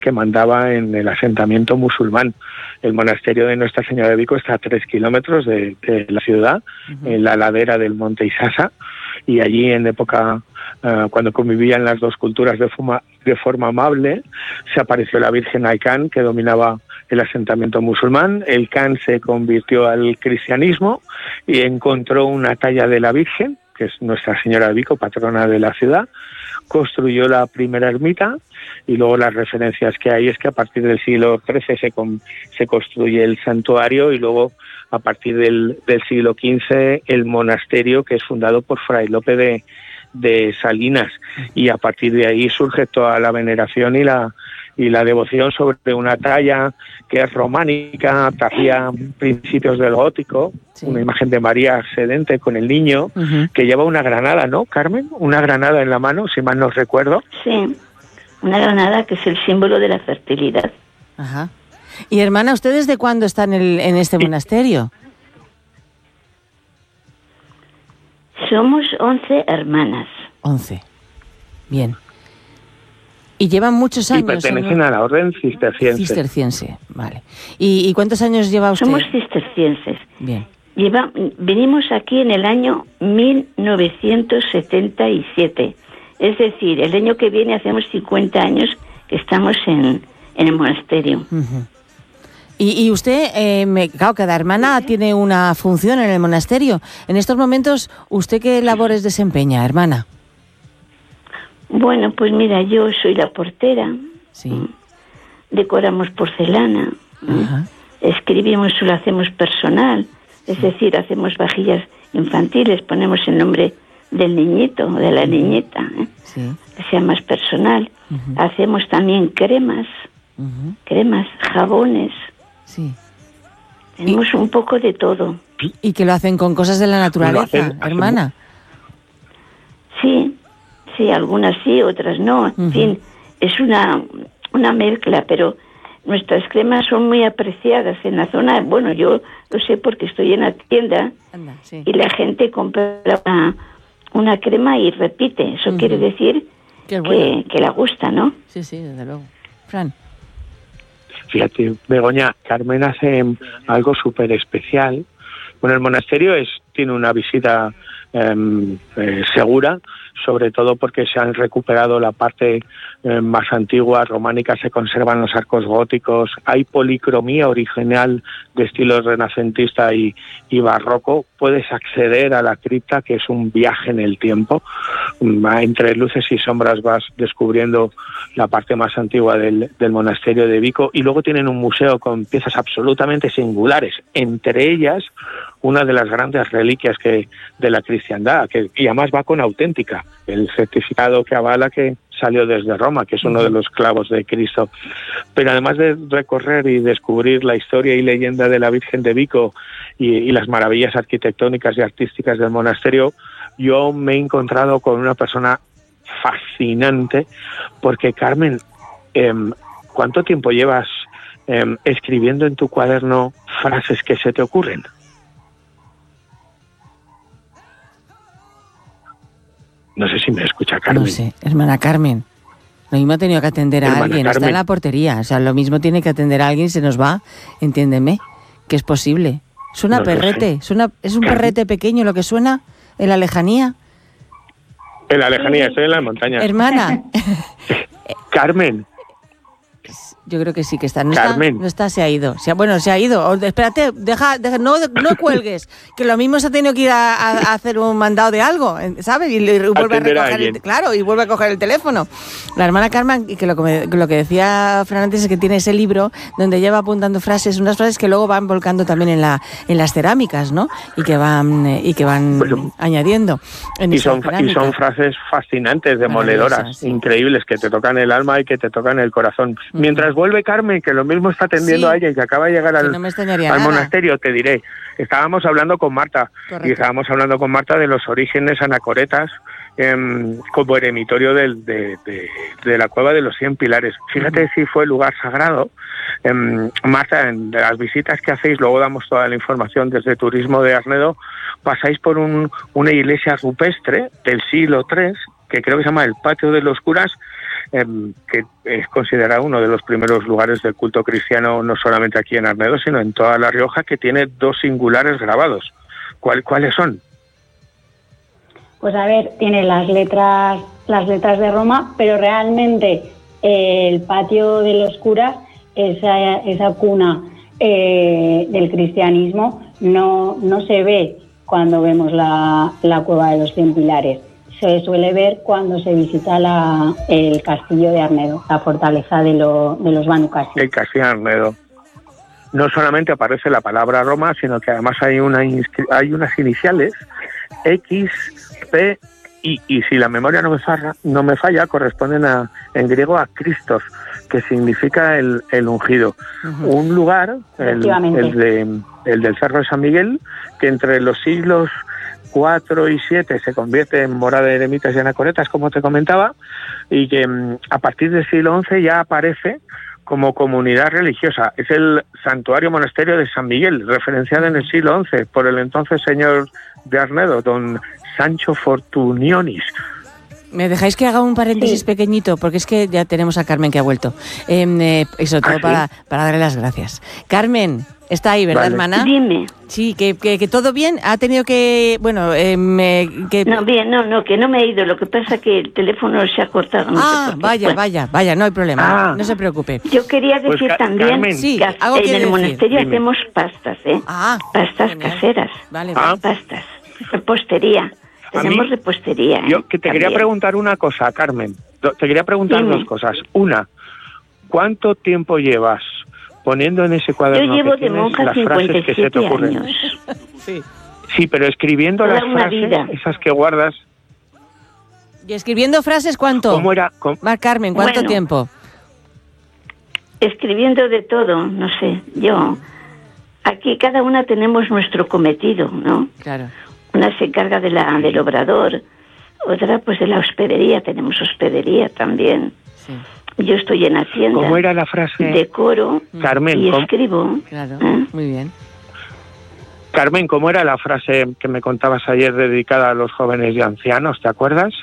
que mandaba en el asentamiento musulmán. El monasterio de Nuestra Señora de Vico está a 3 kilómetros de la ciudad, en la ladera del monte Isasa, y allí en época, cuando convivían las dos culturas de forma amable, se apareció la Virgen Aikán, que dominaba el asentamiento musulmán. El Khan se convirtió al cristianismo y encontró una talla de la Virgen, que es Nuestra Señora de Vico, patrona de la ciudad. Construyó la primera ermita, y luego las referencias que hay es que a partir del siglo XIII se construye el santuario, y luego a partir del siglo XV el monasterio, que es fundado por Fray Lope de Salinas, y a partir de ahí surge toda la veneración y la devoción sobre una talla que es románica, tardía principios del gótico, una imagen de María sedente con el niño, que lleva una granada, ¿no, Carmen? Una granada en la mano, si mal no recuerdo. Sí, una granada que es el símbolo de la fertilidad. Ajá. Y hermana, ¿usted desde cuándo está en este monasterio? Somos 11 hermanas. 11. Bien. ¿Y llevan muchos años? Y pertenecen a la orden cisterciense. Cisterciense, vale. ¿Y cuántos años lleva usted? Somos cistercienses. Bien. Vinimos aquí en el año 1977. Es decir, el año que viene hacemos 50 años que estamos en el monasterio. Uh-huh. Y usted, claro, cada hermana tiene una función en el monasterio. En estos momentos, ¿usted qué labores desempeña, hermana? Bueno, pues mira, yo soy la portera. Sí. Decoramos porcelana. Ajá. Escribimos, lo hacemos personal. Es decir, hacemos vajillas infantiles, ponemos el nombre del niñito o de la niñeta, sí, que sea más personal. Uh-huh. Hacemos también cremas, jabones. Sí. Tenemos un poco de todo. ¿Y que lo hacen con cosas de la naturaleza, hermana? Sí, algunas sí, otras no. Uh-huh. En fin, es una mezcla, pero nuestras cremas son muy apreciadas en la zona. Bueno, yo lo sé porque estoy en la tienda. Anda, sí. Y la gente compra una crema y repite. Eso quiere decir que la gusta, ¿no? Sí, desde luego. Fran. Fíjate, Begoña, Carmen hace algo súper especial. Bueno, el monasterio tiene una visita segura, sobre todo porque se han recuperado la parte más antigua, románica, se conservan los arcos góticos, hay policromía original de estilo renacentista y barroco. Puedes acceder a la cripta, que es un viaje en el tiempo. Entre luces y sombras vas descubriendo la parte más antigua del monasterio de Vico, y luego tienen un museo con piezas absolutamente singulares, entre ellas una de las grandes reliquias de la cristiandad, y además va con auténtica, el certificado que avala que salió desde Roma, que es uno de los clavos de Cristo. Pero además de recorrer y descubrir la historia y leyenda de la Virgen de Vico y las maravillas arquitectónicas y artísticas del monasterio, yo me he encontrado con una persona fascinante, porque Carmen, ¿cuánto tiempo llevas escribiendo en tu cuaderno frases que se te ocurren? No sé si me escucha Carmen. No sé, hermana Carmen. Lo mismo ha tenido que atender a alguien, está en la portería. O sea, lo mismo tiene que atender a alguien, se nos va, entiéndeme, que es posible. Suena no perrete, es un perrete pequeño lo que suena en la lejanía. En la lejanía, estoy en las montañas. Hermana. Carmen. Yo creo que sí que está. Carmen. Se ha ido. Se ha ido. Espérate, deja no cuelgues. Que lo mismo se ha tenido que ir a hacer un mandado de algo, ¿sabes? Y vuelve a recoger y vuelve a coger el teléfono. La hermana Carmen, que lo que decía Fran antes es que tiene ese libro donde lleva apuntando unas frases que luego van volcando también en las cerámicas, ¿no? Y que van pues, añadiendo. Y son frases fascinantes, demoledoras, increíbles, que te tocan el alma y que te tocan el corazón. Mientras vuelve Carmen, que lo mismo está atendiendo a ella y que acaba de llegar al monasterio, te diré, estábamos hablando con Marta. Correcto. Y estábamos hablando con Marta de los orígenes anacoretas como eremitorio de la cueva de los 100 pilares. Fíjate si fue lugar sagrado. Marta, en las visitas que hacéis, luego damos toda la información desde Turismo de Arnedo, pasáis por una iglesia rupestre del siglo III, que creo que se llama el Patio de los Curas, que es considerado uno de los primeros lugares del culto cristiano, no solamente aquí en Arnedo, sino en toda La Rioja, que tiene 2 singulares grabados. ¿Cuáles son? Pues a ver, tiene las letras de Roma, pero realmente el patio de los curas, esa cuna del cristianismo, no se ve cuando vemos la cueva de los 100 pilares. Se suele ver cuando se visita el castillo de Arnedo, la fortaleza de los Banu Qasi. El castillo de Arnedo. No solamente aparece la palabra Roma, sino que además hay unas iniciales, X, P, y si la memoria no me falla, corresponden en griego a Christos, que significa el ungido. Uh-huh. Un lugar, el del Cerro de San Miguel, que entre los siglos 4 y 7 se convierte en morada de eremitas y anacoretas, como te comentaba, y que a partir del siglo XI ya aparece como comunidad religiosa. Es el santuario monasterio de San Miguel, referenciado en el siglo XI por el entonces señor de Arnedo, don Sancho Fortunionis. ¿Me dejáis que haga un paréntesis pequeñito? Porque es que ya tenemos a Carmen que ha vuelto. Y sobre todo para darle las gracias. Carmen, está ahí, ¿verdad, hermana? Dime. Sí, que todo bien. Ha tenido que... Bueno, No, bien, que no me he ido. Lo que pasa es que el teléfono se ha cortado. Vaya, no hay problema. No se preocupe. Yo quería decir también Carmen, que en el monasterio hacemos pastas, pastas caseras. Vale. Pastas. Repostería. Tenemos repostería. Yo que te quería preguntar una cosa, Carmen. Te quería preguntar 2 cosas. Una, ¿cuánto tiempo llevas poniendo en ese cuaderno yo llevo de monja las frases que se te ocurren? Años. Sí, pero escribiendo las frases, esas que guardas. ¿Y escribiendo frases cuánto? ¿Cómo era? Carmen, ¿cuánto tiempo? Escribiendo de todo, no sé. Aquí cada una tenemos nuestro cometido, ¿no? Claro. Una se encarga del obrador, otra pues de la hospedería, tenemos hospedería también. Sí. Yo estoy en Hacienda. ¿Cómo era la frase? Decoro, Carmen, y escribo. Claro, muy bien. Carmen, ¿cómo era la frase que me contabas ayer dedicada a los jóvenes y ancianos? ¿Te acuerdas?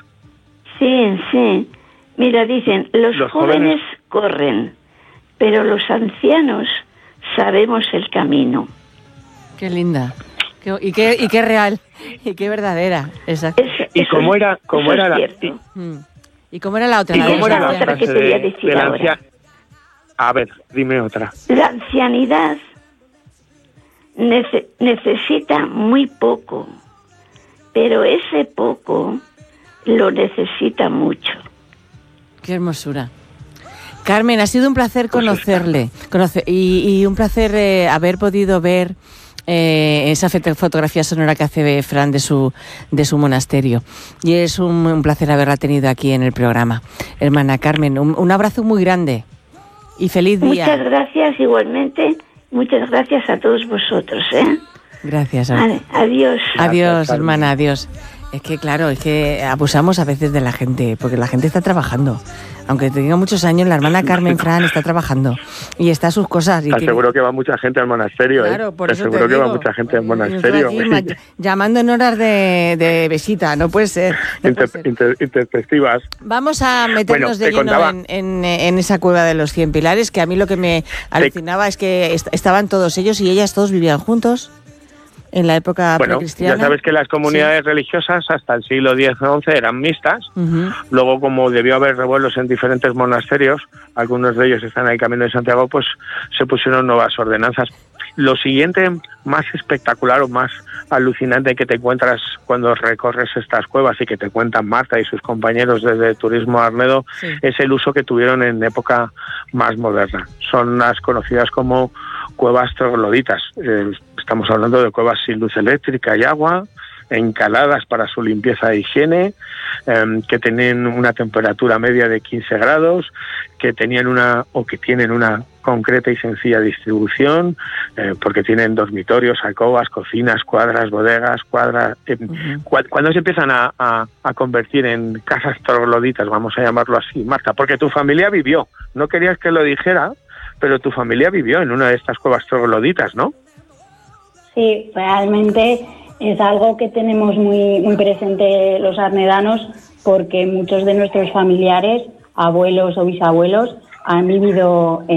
Sí. Mira, dicen, los jóvenes corren, pero los ancianos sabemos el camino. Qué linda. Y qué real, y qué verdadera. Exacto. ¿Y cómo era la... ¿Y cómo era la otra? ¿Y cómo era la otra que te voy a decir ahora? A ver, dime otra. La ancianidad necesita muy poco, pero ese poco lo necesita mucho. Qué hermosura. Carmen, ha sido un placer conocerle, y un placer haber podido ver esa fotografía sonora que hace Fran de su monasterio. Y es un placer haberla tenido aquí en el programa. Hermana Carmen, un abrazo muy grande y feliz día. Muchas gracias igualmente. Muchas gracias a todos vosotros. Gracias. Adiós. Adiós, hermana, adiós. Es que claro, abusamos a veces de la gente, porque la gente está trabajando. Aunque tenga muchos años, la hermana Carmen Fran está trabajando y está a sus cosas. Y seguro que va mucha gente al monasterio. Claro, por eso seguro que va mucha gente al monasterio. Llamando en horas de visita, no puede ser. Intempestivas. Vamos a meternos de lleno en esa cueva de los 100 pilares, que a mí lo que me alucinaba es que estaban todos ellos y ellas, todos vivían juntos. En la época precristiana. Ya sabes que las comunidades religiosas hasta el siglo X-XI eran mixtas. Uh-huh. Luego, como debió haber revuelos en diferentes monasterios, algunos de ellos están en el Camino de Santiago, pues se pusieron nuevas ordenanzas. Lo siguiente más espectacular o más alucinante que te encuentras cuando recorres estas cuevas y que te cuentan Marta y sus compañeros desde Turismo Arnedo es el uso que tuvieron en época más moderna. Son las conocidas como cuevas trogloditas. Estamos hablando de cuevas sin luz eléctrica y agua, encaladas para su limpieza e higiene, que tienen una temperatura media de 15 grados, que tienen una concreta y sencilla distribución, porque tienen dormitorios, alcobas, cocinas, cuadras, bodegas, Cuando se empiezan a convertir en casas trogloditas, vamos a llamarlo así, Marta, porque tu familia vivió, no querías que lo dijera, pero tu familia vivió en una de estas cuevas trogloditas, ¿no? Sí, realmente es algo que tenemos muy, muy presente los arnedanos, porque muchos de nuestros familiares abuelos o bisabuelos han vivido